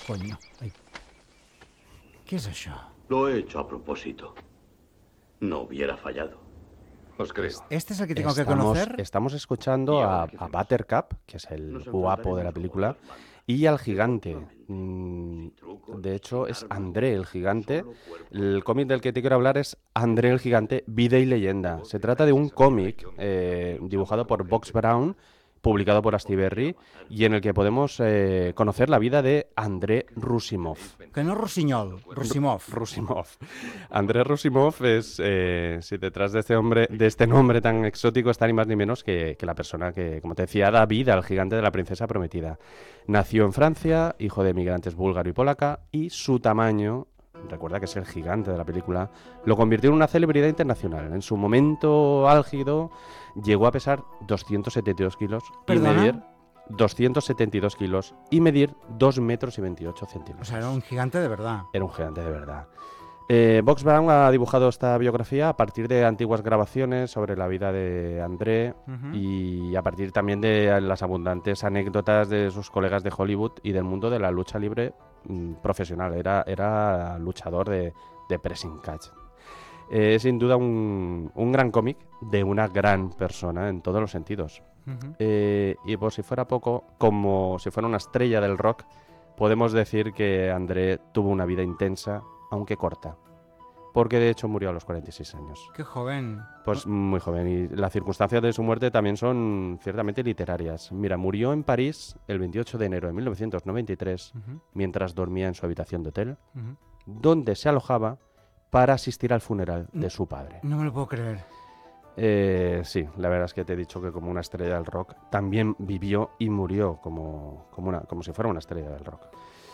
Coño. Ai. Què és això? Lo he hecho a propósito. No hubiera fallado. Os creo. ¿Este es el que tengo que conocer? Estamos escuchando a Buttercup, que es el guapo de la película, y al gigante. De hecho, es André el gigante. El cómic del que te quiero hablar es André el gigante, vida y leyenda. Se trata de un cómic dibujado por Box Brown, publicado por Astiberri, y en el que podemos conocer la vida de André Roussimoff. Que no Rossinyol, Roussimoff. Roussimoff. André Roussimoff es, si detrás de este nombre tan exótico está ni más ni menos que la persona que, como te decía, da vida al gigante de la princesa prometida. Nació en Francia, hijo de migrantes búlgaro y polaca, y su tamaño, recuerda que es el gigante de la película, lo convirtió en una celebridad internacional. En su momento álgido llegó a pesar 272 kilos y medir 272 kilos y medir 2 metros y 28 centímetros. O sea, era un gigante de verdad. Era un gigante de verdad. Box Brown ha dibujado esta biografía a partir de antiguas grabaciones sobre la vida de André y a partir también de las abundantes anécdotas de sus colegas de Hollywood y del mundo de la lucha libre profesional. Era luchador de pressing catch. Es sin duda un gran cómic de una gran persona en todos los sentidos. Y por si fuera poco, como si fuera una estrella del rock, podemos decir que André tuvo una vida intensa, aunque corta, porque de hecho murió a los 46 años. ¡Qué joven! Pues muy joven, y las circunstancias de su muerte también son ciertamente literarias. Mira, murió en París el 28 de enero de 1993, mientras dormía en su habitación de hotel, donde se alojaba para asistir al funeral de su padre. No me lo puedo creer. Sí, la verdad es que te he dicho que como una estrella del rock también vivió y murió como si fuera una estrella del rock.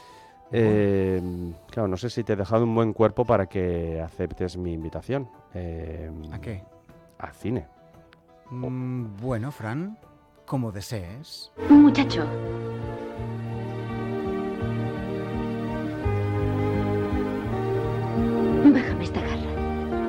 Claro, no sé si te he dejado un buen cuerpo para que aceptes mi invitación. ¿A qué? Al cine. Bueno, Fran, como desees. Muchacho,